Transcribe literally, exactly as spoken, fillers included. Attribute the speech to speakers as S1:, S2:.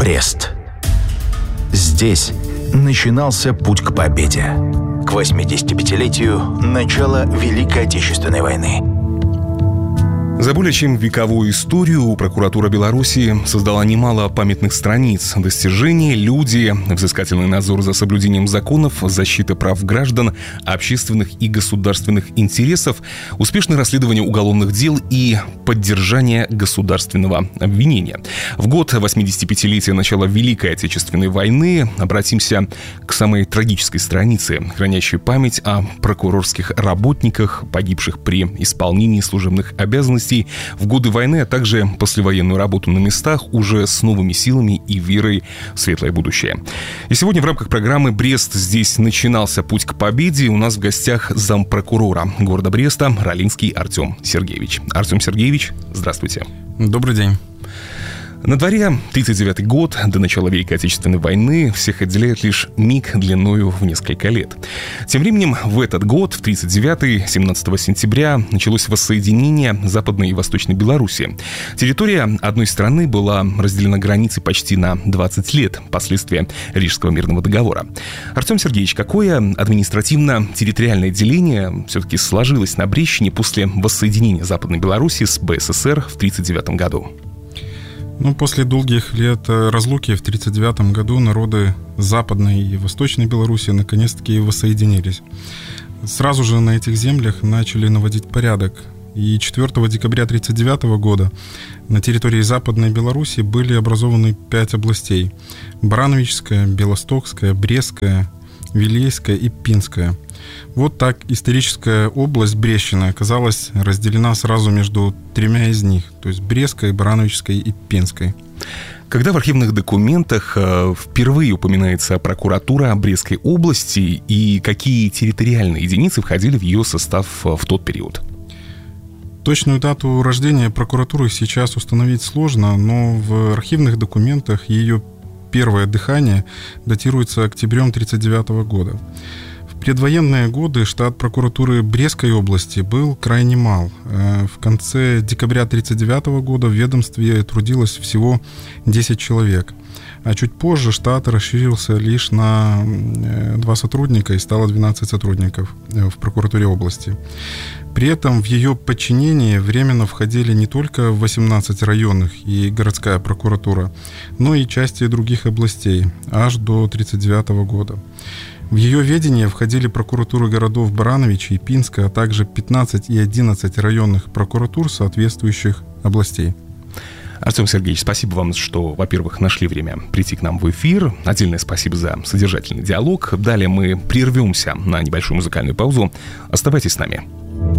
S1: Брест. Здесь начинался путь к победе. К восьмидесятипятилетию начала Великой Отечественной войны.
S2: За более чем вековую историю прокуратура Беларуси создала немало памятных страниц. Достижения, люди, взыскательный надзор за соблюдением законов, защита прав граждан, общественных и государственных интересов, успешное расследование уголовных дел и поддержание государственного обвинения. В год восьмидесятипятилетия начала Великой Отечественной войны обратимся к самой трагической странице, хранящей память о прокурорских работниках, погибших при исполнении служебных обязанностей в годы войны, а также послевоенную работу на местах уже с новыми силами и верой в светлое будущее. И сегодня в рамках программы «Брест. Здесь начинался путь к победе» у нас в гостях зампрокурора города Бреста Ролинский Артем Сергеевич. Артем Сергеевич, здравствуйте.
S3: Добрый день.
S2: На дворе тридцать девятый год, до начала Великой Отечественной войны, всех отделяет лишь миг длиною в несколько лет. Тем временем, в этот год, в тридцать девятый, семнадцатого сентября, началось воссоединение Западной и Восточной Беларуси. Территория одной страны была разделена границей почти на двадцать лет, последствия Рижского мирного договора. Артем Сергеевич, какое административно-территориальное деление все-таки сложилось на Брестщине после воссоединения Западной Беларуси с БССР в тридцать девятом году?
S3: Ну, после долгих лет разлуки в тридцать девятом году народы Западной и Восточной Беларуси наконец-таки воссоединились. Сразу же на этих землях начали наводить порядок. И четвёртого декабря тридцать девятого года на территории Западной Беларуси были образованы пять областей: Барановичская, Белостокская, Брестская, Вилейская и Пинская. Вот так историческая область Брестщины оказалась разделена сразу между тремя из них, то есть Брестской, Барановичской и Пинской.
S2: Когда в архивных документах э, впервые упоминается прокуратура Брестской области и какие территориальные единицы входили в ее состав в тот период?
S3: Точную дату рождения прокуратуры сейчас установить сложно, но в архивных документах ее первое дыхание датируется октябрем тридцать девятого года. В предвоенные годы штат прокуратуры Брестской области был крайне мал. В конце декабря тридцать девятого года в ведомстве трудилось всего десять человек. А чуть позже штат расширился лишь на два сотрудника и стало двенадцать сотрудников в прокуратуре области. При этом в ее подчинение временно входили не только восемнадцать районных и городская прокуратура, но и части других областей, аж до тридцать девятого года. В ее ведение входили прокуратуры городов Барановича и Пинска, а также пятнадцать и одиннадцать районных прокуратур соответствующих областей.
S2: Артем Сергеевич, спасибо вам, что, во-первых, нашли время прийти к нам в эфир. Отдельное спасибо за содержательный диалог. Далее мы прервемся на небольшую музыкальную паузу. Оставайтесь с нами.